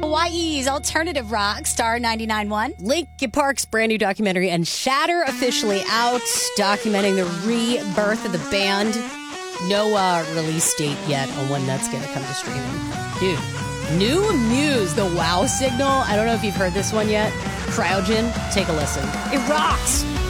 Hawaii's alternative rock, Star 99.1. Linkin Park's brand new documentary and Shatter officially out, documenting the rebirth of the band. No release date yet on when that's going to come to streaming. Dude, new Muse, the Wow Signal. I don't know if you've heard this one yet. Cryogen, take a listen. It rocks.